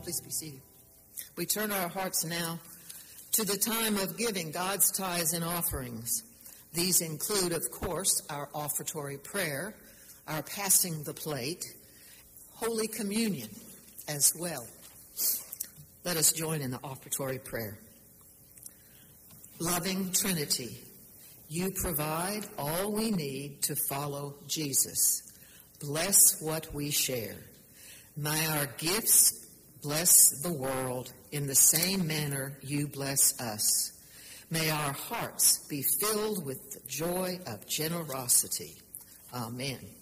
Please be seated. We turn our hearts now to the time of giving God's tithes and offerings. These include, of course, our offertory prayer, our passing the plate, Holy Communion as well. Let us join in the offertory prayer. Loving Trinity, you provide all we need to follow Jesus. Bless what we share. May our gifts bless the world in the same manner you bless us. May our hearts be filled with the joy of generosity. Amen.